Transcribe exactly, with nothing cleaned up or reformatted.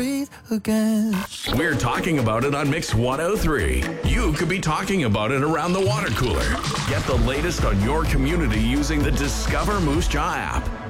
breathe again. We're talking about it on Mix one oh three. You could be talking about it around the water cooler. Get the latest on your community using the Discover Moose Jaw app.